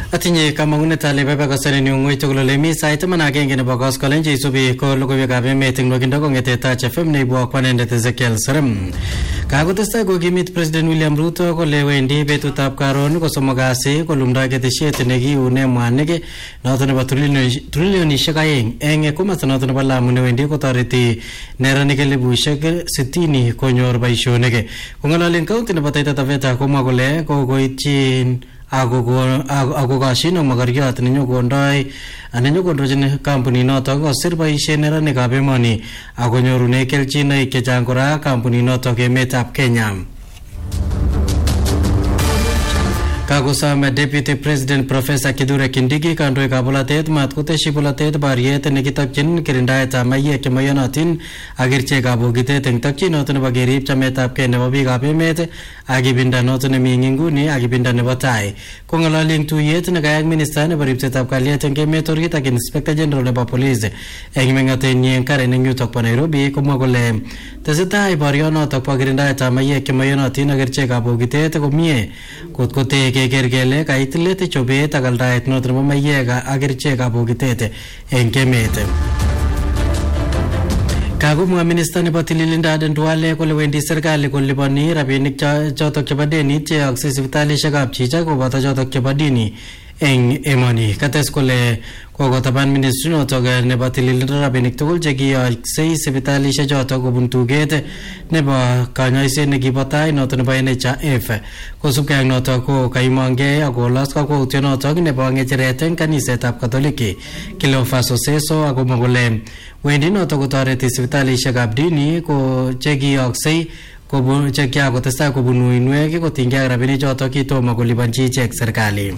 Atinye kamangunet ale baba kasareni ungoi tugul ole mi sait man agenge nebo koskolenje isubi ko logoiwekab emet eng logindo kongete Touch FM nebo kwanendet Ezekiel Serem. Kakotestai kokimit President William Ruto kole wendi betutab karon kosomok kasi kolumdoi ketesiet nekiune mwanik noto nebo trilionishek 2 eng komosta noto nebo Lamu newendi kotoreti neranik 60,000 konyor boisionik. Kong'ololen county nebo Taita Taveta komwa kole kokoityin ako kasino magariot nenyokondochin kampuni noto kosir boisiet neranikab emoni akonyorune kelchinoik chechang kora kampuni noto emetab Kenya. Kakosame Deputy President Professor Kithure Kindiki kandoikab bolatet mat koteshi bolatet bariet nekitokyin kirindaetab maiyek chemoyonotin ak kerichekab bokitet eng tokyinoto nebo kerib chametabgei nebo biikab emet ak ibinda noto nemi nguni ak ibinda nebo tai. Kong'ololi eng tuyet nekayak minista nebo ribsetab kalyet eng emet orit ak Inspector General nebo Police eng meng'otenyi eng Karen eng yutok bo Nairobi komwa kole tesetai borionotok bo kirindaetab maiyek chemoyonotin ak kerichekab bokitet komie kotkote keker kele kait let chobet ak aldaet noto nebo maiyek ak kerichekab bokitet eng emet. Kagomwa minista nebo tililindo Aden Duale kole wendi serikali koliponi rabinik chotok chebo denit cheyoksei sipitalishekab chicha koboto chotok chebo dini eng emoni. Kates kole kokotaban ministry notok nebo tililindo rabinik tugul chekiyoksei sipitalishek chotok kobun tuget nebo kanyoiset nekibo tai noto nebo NHIF. Kosubkei ak notok ko kaimongei akolos kakwautiet notok nebo ng'echeret eng kanisetab Katoliki Cleophas Oseso akomwa kole wendi notok kotoreti sipitalishekab dini ko chekiyoksei kobun chekiakotestai kobun uinwek kotinygei ak rabinik chotok kitomo kolipanchi ichek serikali.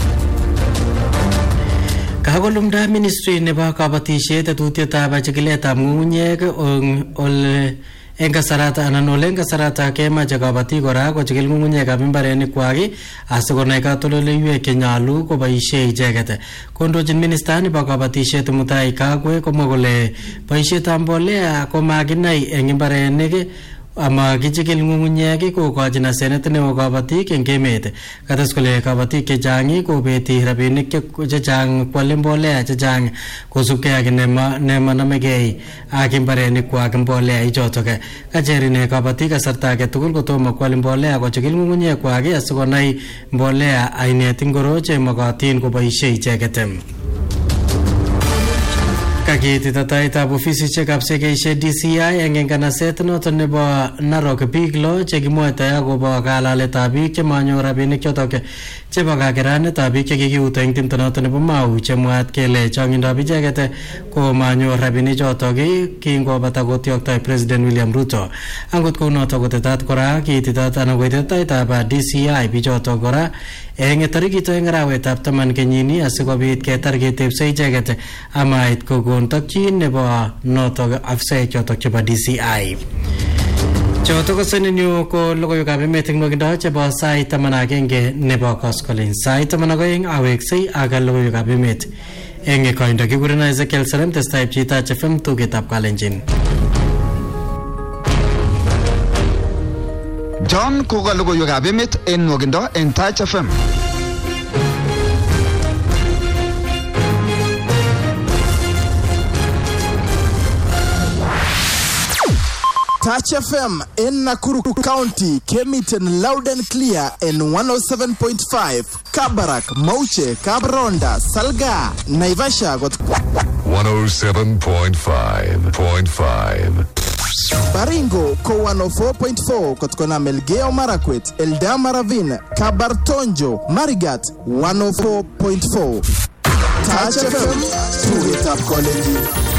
Kakolumda ministry nebo kabatisiet tetutietab chikiletab ng'ung'unyek eng kasarata anan ole eng kasarata kemache kabatik kora kochikil ng'ung'unyekab imbarenikwak asikonai katoldoleiwek chenyolu koboisie icheket. Kondochin minista nebo kabatisiet Mutai Kagwe komwa kole boisietab mbolea komakinai eng imbarenik ama kichikil ng'ung'unyek kokochin asenet neo kabatik eng emet. Kates kole kabatik chechang kobeti rabinik chechang kwale mbolea chechang kosubkei ak nemanamegei ak imbarenikwak mbolea ichotok. Kacherine kabatik kasarta age tugul kotomo kwal mbolea kochikil ng'ung'unyekwak asikonai mbolea ainet ingoro chemokotin koboisie icheket. Kakitita taitab ofisishekab sekeisiek DCI eng nganaset noto nebo Narok biik lo chekimwaitoi akobo kalaletab biik chemanyor rabinik chotok chebo kakeranetab biik chekikiuto eng timto noto nebo Mau chemwaat kele chong'indab icheket ko manyor rabinik chotok kingobata kotioktoi President William Ruto. Angot kounotok kotetat kora kiititat anan koititat taitab DCI bichotok kora eng tarikit 2 arawetab 10 kenyini asikobit ketar ketebse icheket amait kokon tokyin nebo notok afisaek chotok chebo DCI. Chotok kosenenyu ko logoiwekab emet eng nwokindo chebo sait 11 nebo koskolen. Sait 12 aweksei ak logoiwekab emet eng koindo. Kigurena Ezekiel Serem, testai Touch FM tugetab Kalenjin. John koka logoiwekab emet eng nwokindo eng Touch FM. Touch FM in Nakuru County came it in loud and clear in 107.5. Kabarak, Mauche, Kabronda, Salga, Naivasha got 107.5. Baringo ko 104.4 kotkona Melgeo Marakwet, Eldama Ravine, Kabartonjo, Marigat 104.4. Touch FM, to it up college.